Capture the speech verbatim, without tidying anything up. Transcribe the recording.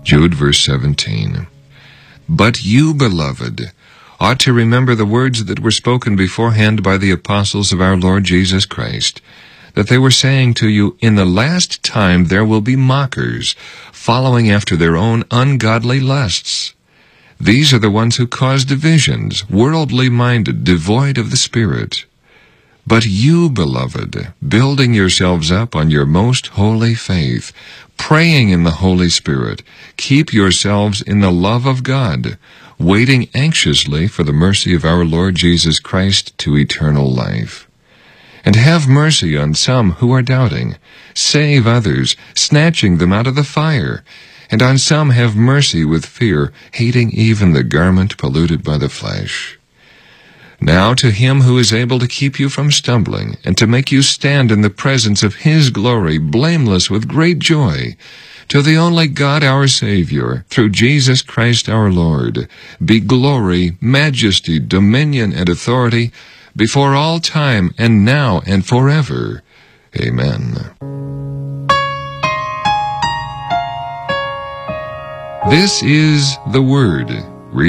Jude, verse seventeen. But you, beloved, ought to remember the words that were spoken beforehand by the apostles of our Lord Jesus Christ, that they were saying to you, in the last time there will be mockers, following after their own ungodly lusts. These are the ones who cause divisions, worldly minded, devoid of the Spirit. But you, beloved, building yourselves up on your most holy faith, praying in the Holy Spirit, keep yourselves in the love of God, waiting anxiously for the mercy of our Lord Jesus Christ to eternal life. And have mercy on some who are doubting. Save others, snatching them out of the fire. And on some have mercy with fear, hating even the garment polluted by the flesh. Now to him who is able to keep you from stumbling, and to make you stand in the presence of his glory, blameless with great joy, to the only God our Savior, through Jesus Christ our Lord, be glory, majesty, dominion, and authority, before all time, and now, and forever. Amen. This is the Word.